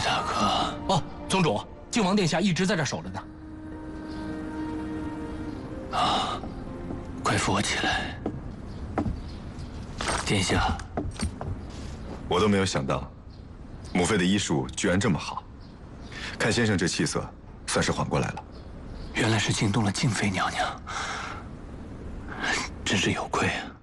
大哥。 哦，宗主，靖王殿下一直在这守着呢。 啊，快扶我起来！殿下， 我都没有想到，母妃的医术居然这么好。看先生这气色，算是缓过来了。 原来是惊动了静妃娘娘，真是有愧啊。